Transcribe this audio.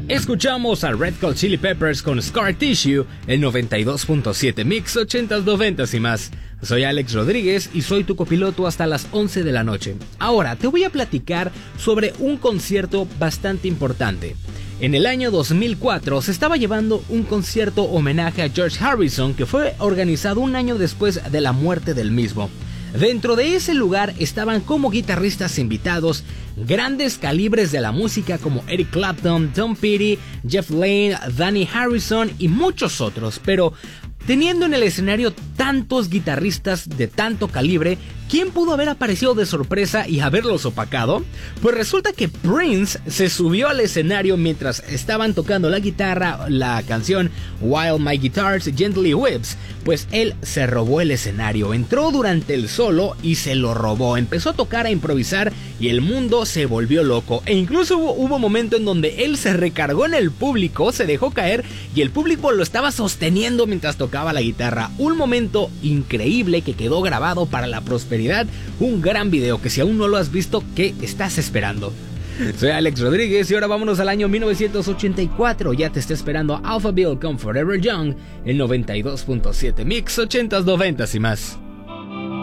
Escuchamos a Red Hot Chili Peppers con Scar Tissue, el 92.7 Mix 80s, 90s y más. Soy Alex Rodríguez y soy tu copiloto hasta las 11 de la noche. Ahora te voy a platicar sobre un concierto bastante importante. En el año 2004 se estaba llevando un concierto homenaje a George Harrison que fue organizado un año después de la muerte del mismo. Dentro de ese lugar estaban como guitarristas invitados grandes calibres de la música como Eric Clapton, Tom Petty, Jeff Lynne, Danny Harrison y muchos otros, pero teniendo en el escenario tantos guitarristas de tanto calibre, ¿quién pudo haber aparecido de sorpresa y haberlos opacado? Pues resulta que Prince se subió al escenario mientras estaban tocando la guitarra, la canción While My Guitar Gently Weeps. Pues él se robó el escenario, entró durante el solo y se lo robó. Empezó a tocar, a improvisar y el mundo se volvió loco. E incluso hubo un momento en donde él se recargó en el público, se dejó caer y el público lo estaba sosteniendo mientras tocaba la guitarra. Un momento increíble que quedó grabado para la prosperidad. Un gran video que si aún no lo has visto, ¿qué estás esperando? Soy Alex Rodríguez y ahora vámonos al año 1984. Ya te está esperando Alphaville con Forever Young, el 92.7 Mix 80s, 90s y más.